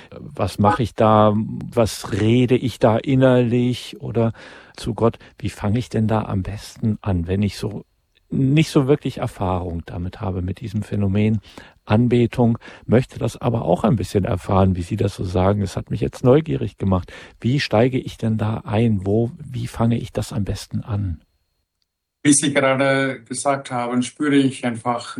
Was mache ich da? Was rede ich da innerlich oder zu Gott? Wie fange ich denn da am besten an, wenn ich so nicht so wirklich Erfahrung damit habe, mit diesem Phänomen Anbetung, möchte das aber auch ein bisschen erfahren, wie Sie das so sagen. Es hat mich jetzt neugierig gemacht. Wie steige ich denn da ein? Wie fange ich das am besten an? Wie Sie gerade gesagt haben, spüre ich einfach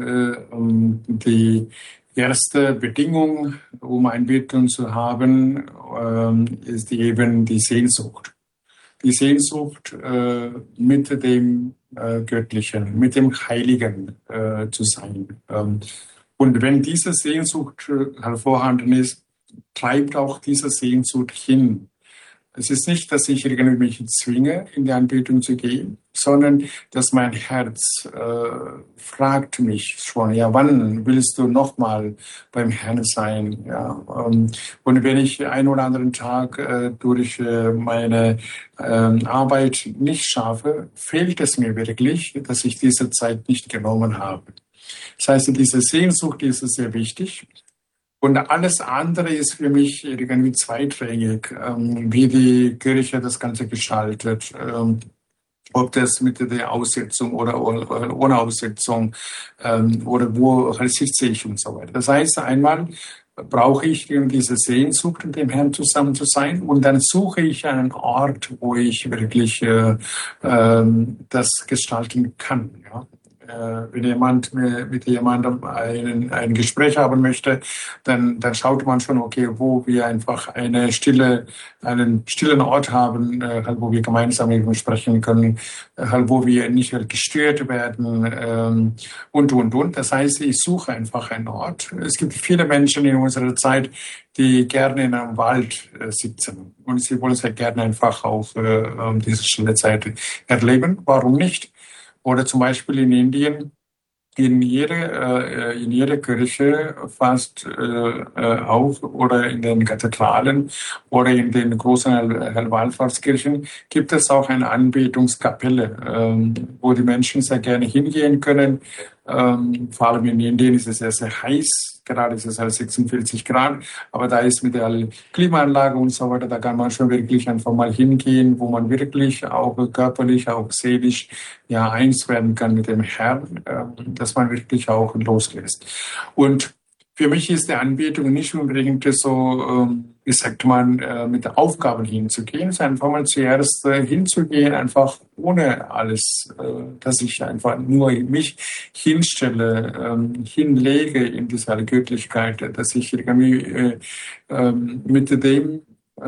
die erste Bedingung, um Anbetung zu haben, ist eben die Sehnsucht. Die Sehnsucht mit dem Göttlichen, mit dem Heiligen zu sein. Und wenn diese Sehnsucht vorhanden ist, treibt auch diese Sehnsucht hin. Es ist nicht, dass ich irgendwie mich zwinge, in die Anbetung zu gehen, sondern dass mein Herz fragt mich schon, ja, wann willst du nochmal beim Herrn sein? Ja, und wenn ich einen oder anderen Tag durch meine Arbeit nicht schaffe, fehlt es mir wirklich, dass ich diese Zeit nicht genommen habe. Das heißt, diese Sehnsucht ist sehr wichtig. Und alles andere ist für mich irgendwie zweitrangig, wie die Kirche das Ganze gestaltet, ob das mit der Aussetzung oder ohne Aussetzung oder wo sitze ich und so weiter. Das heißt, einmal brauche ich diese Sehnsucht, mit dem Herrn zusammen zu sein, und dann suche ich einen Ort, wo ich wirklich das gestalten kann. Ja. Wenn jemand mit jemandem ein Gespräch haben möchte, dann schaut man schon, okay, wo wir einfach einen stillen Ort haben, halt, wo wir gemeinsam sprechen können, halt, wo wir nicht gestört werden und. Das heißt, ich suche einfach einen Ort. Es gibt viele Menschen in unserer Zeit, die gerne in einem Wald sitzen, und sie wollen sehr gerne einfach auch diese stille Zeit erleben. Warum nicht? Oder zum Beispiel in Indien, in jeder Kirche fast auch, oder in den Kathedralen oder in den großen Wallfahrtskirchen gibt es auch eine Anbetungskapelle, wo die Menschen sehr gerne hingehen können. Vor allem in Indien ist es sehr, sehr heiß. Gerade ist es halt 46 Grad, aber da ist mit der Klimaanlage und so weiter, da kann man schon wirklich einfach mal hingehen, wo man wirklich auch körperlich, auch seelisch ja eins werden kann mit dem Herrn, dass man wirklich auch loslässt. Und für mich ist die Anbetung nicht unbedingt so, wie sagt man, mit Aufgaben hinzugehen, sondern einfach mal zuerst hinzugehen, einfach ohne alles, dass ich einfach nur mich hinstelle, hinlege in dieser Göttlichkeit, dass ich irgendwie mit dem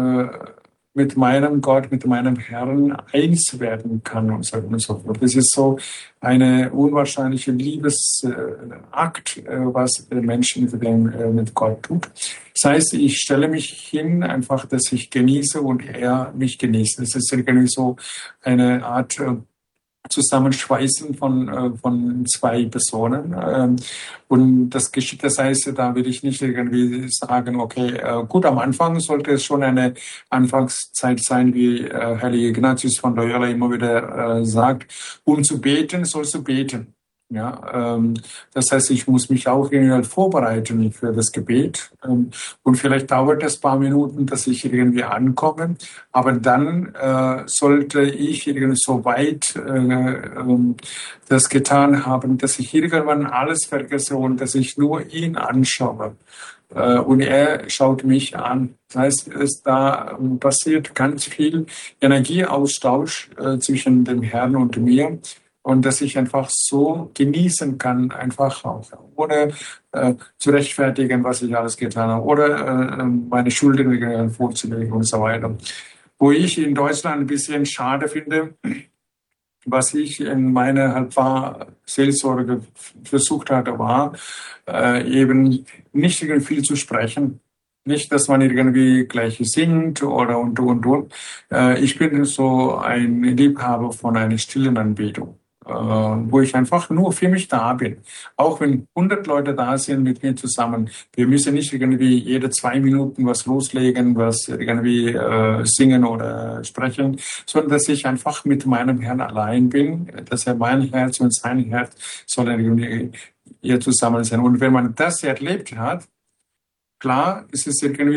mit meinem Gott, mit meinem Herrn eins werden kann und so fort. Das ist so eine unwahrscheinliche Liebesakt, was der Mensch mit Gott tut. Das heißt, ich stelle mich hin, einfach, dass ich genieße und er mich genießt. Das ist irgendwie so eine Art Zusammenschweißen von zwei Personen. Und das geschieht, das heißt, da will ich nicht irgendwie sagen, okay, gut, am Anfang sollte es schon eine Anfangszeit sein, wie Heilige Ignatius von Loyola immer wieder sagt, um zu beten, sollst du beten. Ja, das heißt, ich muss mich auch irgendwie vorbereiten für das Gebet. Und vielleicht dauert es ein paar Minuten, dass ich irgendwie ankomme. Aber dann sollte ich irgendwie so weit das getan haben, dass ich irgendwann alles vergesse und dass ich nur ihn anschaue. Und er schaut mich an. Das heißt, da passiert ganz viel Energieaustausch zwischen dem Herrn und mir. Und dass ich einfach so genießen kann, einfach auch, ohne zu rechtfertigen, was ich alles getan habe, oder meine Schulden vorzulegen und so weiter. Wo ich in Deutschland ein bisschen schade finde, was ich in meiner Seelsorge versucht hatte, war eben nicht irgendwie viel zu sprechen. Nicht, dass man irgendwie gleich singt oder und. Ich bin so ein Liebhaber von einer stillen Anbetung, wo ich einfach nur für mich da bin. Auch wenn 100 Leute da sind mit mir zusammen. Wir müssen nicht irgendwie jede 2 Minuten was loslegen, was irgendwie singen oder sprechen, sondern dass ich einfach mit meinem Herrn allein bin, dass er mein Herz und sein Herz sollen irgendwie hier zusammen sein. Und wenn man das erlebt hat, klar, ist es irgendwie